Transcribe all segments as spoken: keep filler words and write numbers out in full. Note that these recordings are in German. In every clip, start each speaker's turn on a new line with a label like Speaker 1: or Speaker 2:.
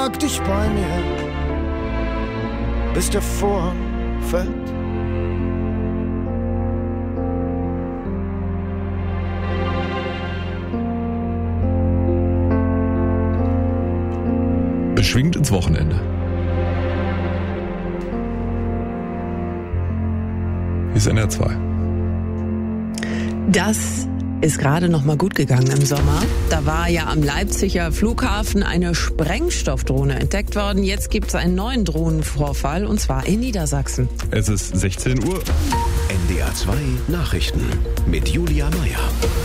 Speaker 1: Sag dich bei mir, bis der Vorhang fällt.
Speaker 2: Beschwingt ins Wochenende. Hier ist N R zwei.
Speaker 3: Das ist gerade noch mal gut gegangen im Sommer. Da war ja am Leipziger Flughafen eine Sprengstoffdrohne entdeckt worden. Jetzt gibt es einen neuen Drohnenvorfall, und zwar in Niedersachsen.
Speaker 2: Es ist sechzehn Uhr.
Speaker 4: N D R zwei Nachrichten mit Julia Meyer.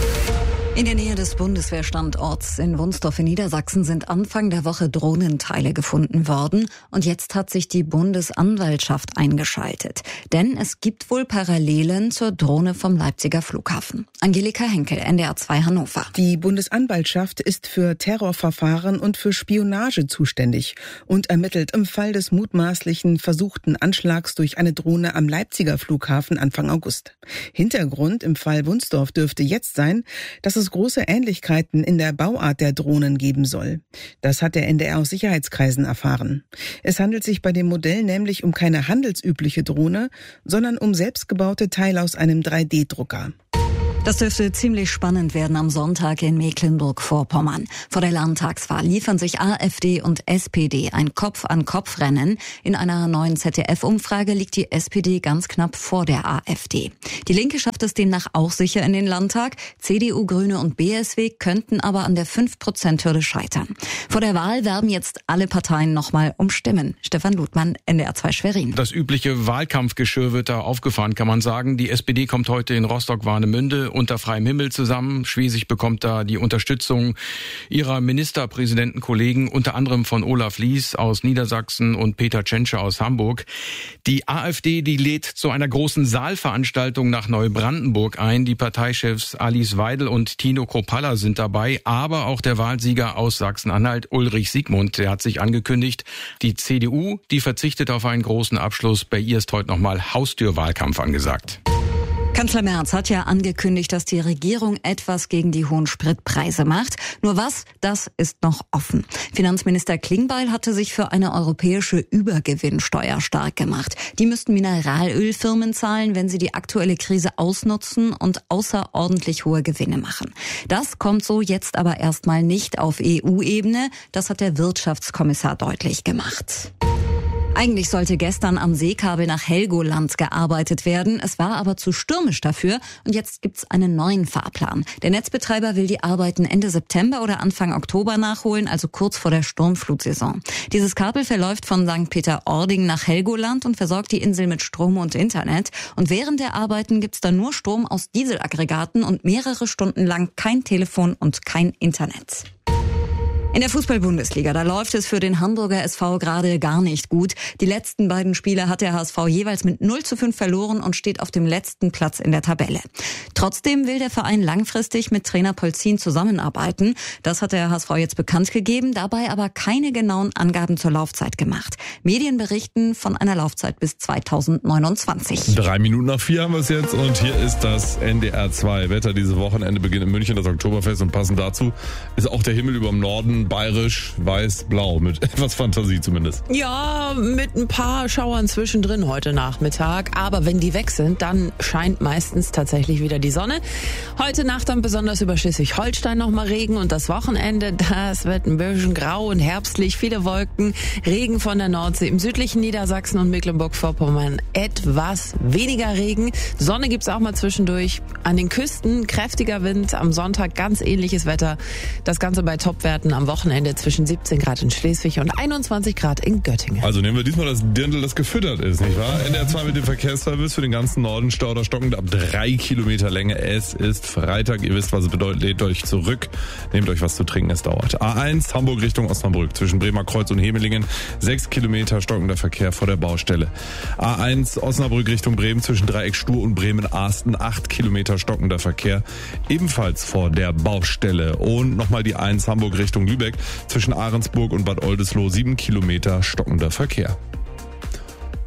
Speaker 5: In der Nähe des Bundeswehrstandorts in Wunstorf in Niedersachsen sind Anfang der Woche Drohnenteile gefunden worden. Und jetzt hat sich die Bundesanwaltschaft eingeschaltet. Denn es gibt wohl Parallelen zur Drohne vom Leipziger Flughafen. Angelika Henkel, N D R zwei Hannover.
Speaker 6: Die Bundesanwaltschaft ist für Terrorverfahren und für Spionage zuständig und ermittelt im Fall des mutmaßlichen versuchten Anschlags durch eine Drohne am Leipziger Flughafen Anfang August. Hintergrund im Fall Wunstorf dürfte jetzt sein, dass es große Ähnlichkeiten in der Bauart der Drohnen geben soll. Das hat der N D R aus Sicherheitskreisen erfahren. Es handelt sich bei dem Modell nämlich um keine handelsübliche Drohne, sondern um selbstgebaute Teile aus einem drei D Drucker.
Speaker 5: Das dürfte ziemlich spannend werden am Sonntag in Mecklenburg-Vorpommern. Vor der Landtagswahl liefern sich AfD und S P D ein Kopf-an-Kopf-Rennen. In einer neuen Z D F-Umfrage liegt die S P D ganz knapp vor der AfD. Die Linke schafft es demnach auch sicher in den Landtag. C D U, Grüne und B S W könnten aber an der fünf Prozent Hürde scheitern. Vor der Wahl werben jetzt alle Parteien nochmal um Stimmen. Stefan Ludmann, N D R zwei Schwerin.
Speaker 7: Das übliche Wahlkampfgeschirr wird da aufgefahren, kann man sagen. Die S P D kommt heute in Rostock-Warnemünde unter freiem Himmel zusammen. Schwesig bekommt da die Unterstützung ihrer Ministerpräsidentenkollegen, unter anderem von Olaf Lies aus Niedersachsen und Peter Tschentscher aus Hamburg. Die AfD, die lädt zu einer großen Saalveranstaltung nach Neubrandenburg ein. Die Parteichefs Alice Weidel und Tino Kropalla sind dabei, aber auch der Wahlsieger aus Sachsen-Anhalt, Ulrich Siegmund, der hat sich angekündigt. Die C D U, die verzichtet auf einen großen Abschluss. Bei ihr ist heute nochmal Haustürwahlkampf angesagt.
Speaker 5: Kanzler Merz hat ja angekündigt, dass die Regierung etwas gegen die hohen Spritpreise macht. Nur was, das ist noch offen. Finanzminister Klingbeil hatte sich für eine europäische Übergewinnsteuer stark gemacht. Die müssten Mineralölfirmen zahlen, wenn sie die aktuelle Krise ausnutzen und außerordentlich hohe Gewinne machen. Das kommt so jetzt aber erstmal nicht auf E U-Ebene. Das hat der Wirtschaftskommissar deutlich gemacht. Eigentlich sollte gestern am Seekabel nach Helgoland gearbeitet werden. Es war aber zu stürmisch dafür und jetzt gibt's einen neuen Fahrplan. Der Netzbetreiber will die Arbeiten Ende September oder Anfang Oktober nachholen, also kurz vor der Sturmflutsaison. Dieses Kabel verläuft von Sankt Peter-Ording nach Helgoland und versorgt die Insel mit Strom und Internet. Und während der Arbeiten gibt's dann nur Strom aus Dieselaggregaten und mehrere Stunden lang kein Telefon und kein Internet. In der Fußball-Bundesliga, da läuft es für den Hamburger S V gerade gar nicht gut. Die letzten beiden Spiele hat der H S V jeweils mit null zu fünf verloren und steht auf dem letzten Platz in der Tabelle. Trotzdem will der Verein langfristig mit Trainer Polzin zusammenarbeiten. Das hat der H S V jetzt bekannt gegeben, dabei aber keine genauen Angaben zur Laufzeit gemacht. Medien berichten von einer Laufzeit bis zweitausendneunundzwanzig.
Speaker 2: Drei Minuten nach vier haben wir es jetzt und hier ist das N D R zwei Wetter. Dieses Wochenende beginnt in München das Oktoberfest und passend dazu ist auch der Himmel über dem Norden bayerisch, weiß, blau, mit etwas Fantasie zumindest.
Speaker 3: Ja, mit ein paar Schauern zwischendrin heute Nachmittag. Aber wenn die weg sind, dann scheint meistens tatsächlich wieder die Sonne. Heute Nacht dann besonders über Schleswig-Holstein nochmal Regen und das Wochenende, das wird ein bisschen grau und herbstlich. Viele Wolken, Regen von der Nordsee. Im südlichen Niedersachsen und Mecklenburg-Vorpommern etwas weniger Regen. Sonne gibt's auch mal zwischendurch. An den Küsten kräftiger Wind. Am Sonntag ganz ähnliches Wetter. Das Ganze bei Topwerten am Wochenende zwischen siebzehn Grad in Schleswig und einundzwanzig Grad in Göttingen.
Speaker 2: Also nehmen wir diesmal das Dirndl, das gefüttert ist, nicht wahr? N D R zwei mit dem Verkehrsservice für den ganzen Norden. Stau oder stockend ab drei Kilometer Länge. Es ist Freitag. Ihr wisst, was es bedeutet. Lehnt euch zurück. Nehmt euch was zu trinken. Es dauert. A eins, Hamburg Richtung Osnabrück. Zwischen Bremer Kreuz und Hemelingen. Sechs Kilometer stockender Verkehr vor der Baustelle. A eins, Osnabrück Richtung Bremen. Zwischen Dreieck Stur und Bremen-Arsten. Acht Kilometer stockender Verkehr. Ebenfalls vor der Baustelle. Und nochmal die eins, Hamburg Richtung Lübeck. Zwischen Ahrensburg und Bad Oldesloe sieben Kilometer stockender Verkehr.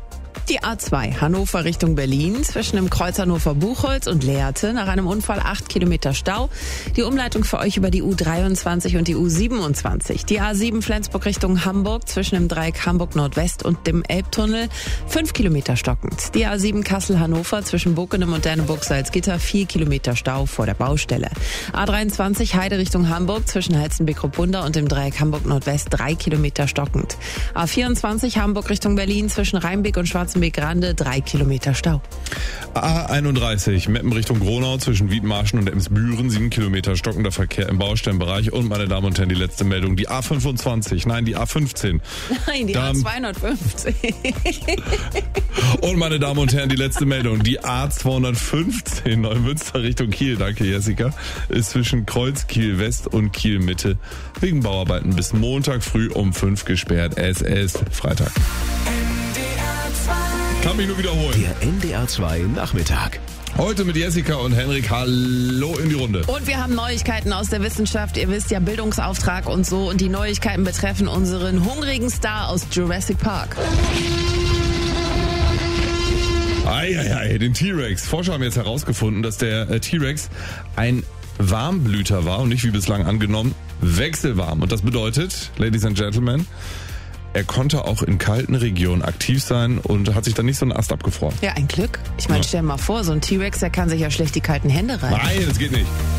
Speaker 3: Die A zwei, Hannover Richtung Berlin, zwischen dem Kreuz Hannover-Buchholz und Lehrte. Nach einem Unfall acht Kilometer Stau. Die Umleitung für euch über die U dreiundzwanzig und die U siebenundzwanzig. Die A sieben Flensburg Richtung Hamburg, zwischen dem Dreieck Hamburg Nordwest und dem Elbtunnel. fünf Kilometer stockend. Die A sieben Kassel-Hannover, zwischen Bokenem und Derneburg-Salzgitter. vier Kilometer Stau vor der Baustelle. A dreiundzwanzig Heide Richtung Hamburg, zwischen Heizenbeck-Ruppunda und dem Dreieck Hamburg Nordwest. drei Kilometer stockend. A vierundzwanzig Hamburg Richtung Berlin, zwischen Rheinbeck und Schwarzenbeck Grande, drei Kilometer Stau.
Speaker 2: A einunddreißig, Meppen Richtung Gronau, zwischen Wiedmarschen und Emsbüren, sieben Kilometer stockender Verkehr im Baustellenbereich. Und meine Damen und Herren, die letzte Meldung, die A fünfundzwanzig, nein, die A fünfzehn.
Speaker 3: Nein, die
Speaker 2: da,
Speaker 3: A zweihundertfünfzig.
Speaker 2: Und meine Damen und Herren, die letzte Meldung, die A zweihundertfünfzehn, Neumünster Richtung Kiel, danke Jessica, ist zwischen Kreuz Kiel West und Kiel Mitte wegen Bauarbeiten bis Montag früh um fünf gesperrt. Es ist Freitag. Kann mich nur wiederholen.
Speaker 4: Der N D R zwei Nachmittag.
Speaker 2: Heute mit Jessica und Henrik. Hallo in die Runde.
Speaker 3: Und wir haben Neuigkeiten aus der Wissenschaft. Ihr wisst ja, Bildungsauftrag und so. Und die Neuigkeiten betreffen unseren hungrigen Star aus Jurassic Park.
Speaker 2: Eieiei, den T-Rex. Forscher haben jetzt herausgefunden, dass der äh, T-Rex ein Warmblüter war und nicht wie bislang angenommen wechselwarm. Und das bedeutet, Ladies and Gentlemen, er konnte auch in kalten Regionen aktiv sein und hat sich dann nicht so einen Ast abgefroren.
Speaker 3: Ja, ein Glück. Ich meine,
Speaker 2: Ja.
Speaker 3: stell dir mal vor, so ein T-Rex, der kann sich ja schlecht die kalten Hände reiben.
Speaker 2: Nein, das geht nicht.